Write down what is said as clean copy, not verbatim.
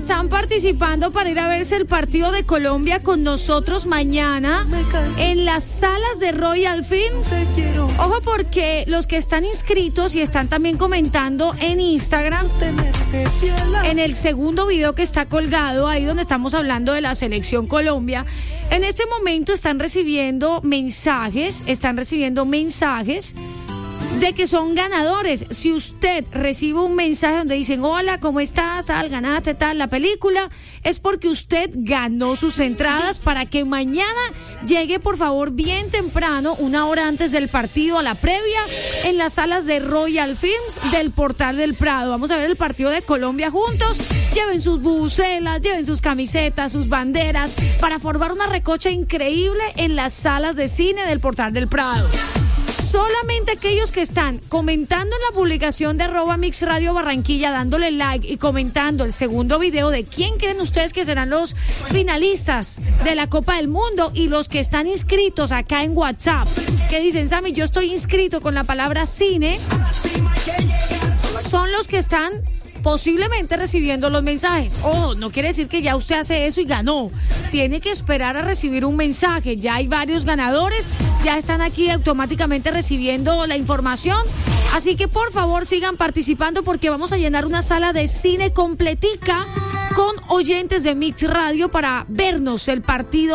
están participando para ir a verse el partido de Colombia con nosotros mañana en las salas de Royal Films. Ojo, porque los que están inscritos y están también comentando en Instagram, en el segundo video que está colgado, ahí donde estamos hablando de la selección Colombia, en este momento están recibiendo mensajes de que son ganadores. Si usted recibe un mensaje donde dicen hola, ¿cómo estás? Tal, ganaste tal la película, es porque usted ganó sus entradas para que mañana llegue, por favor, bien temprano, una hora antes del partido, a la previa, en las salas de Royal Films del Portal del Prado. Vamos a ver el partido de Colombia juntos. Lleven sus bubucelas, lleven sus camisetas, sus banderas, para formar una recocha increíble en las salas de cine del Portal del Prado. Solamente aquellos que están comentando en la publicación de @MixRadioBarranquilla, dándole like y comentando el segundo video de quién creen ustedes que serán los finalistas de la Copa del Mundo, y los que están inscritos acá en WhatsApp, que dicen, Sammy, yo estoy inscrito con la palabra cine, son los que están posiblemente recibiendo los mensajes. Oh, no quiere decir que ya usted hace eso y ganó. Tiene que esperar a recibir un mensaje. Ya hay varios ganadores, ya están aquí automáticamente recibiendo la información. Así que por favor sigan participando, porque vamos a llenar una sala de cine completica con oyentes de Mix Radio para vernos el partido